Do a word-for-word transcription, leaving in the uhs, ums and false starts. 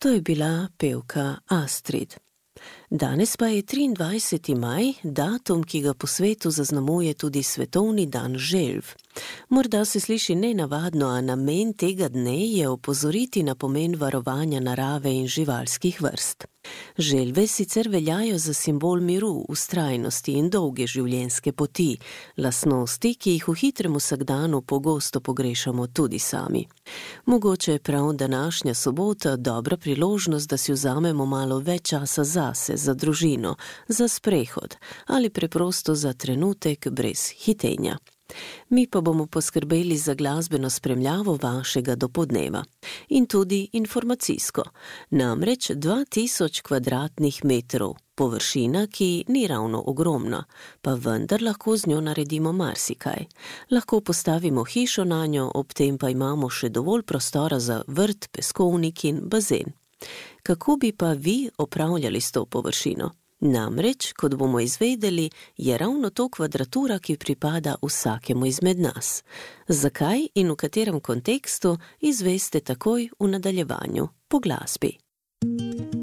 To je bila pevka Astrid. Danes pa je triindvajseti maj, datum, ki ga po svetu zaznamuje tudi Svetovni dan želv. Morda se sliši nenavadno, a namen tega dne je opozoriti na pomen varovanja narave in živalskih vrst. Želve sicer veljajo za simbol miru, vztrajnosti in dolge življenjske poti, lastnosti, ki jih v hitrem vsakdanu pogosto pogrešamo tudi sami. Mogoče je prav današnja sobota dobra priložnost, da si vzamemo malo več časa zase, za družino, za sprehod ali preprosto za trenutek brez hitenja. Mi pa bomo poskrbeli za glasbeno spremljavo vašega dopodneva. In tudi informacijsko. Namreč dva tisoč kvadratnih metrov, površina, ki ni ravno ogromna, pa vendar lahko z njo naredimo marsikaj. Lahko postavimo hišo nanjo, ob tem pa imamo še dovolj prostora za vrt, peskovnik in bazen. Kako bi pa vi opravljali s to površino? Namreč, kot bomo izvedeli, je ravno to kvadratura, ki pripada vsakemu izmed nas. Zakaj in v katerem kontekstu, izveste takoj v nadaljevanju po glasbi.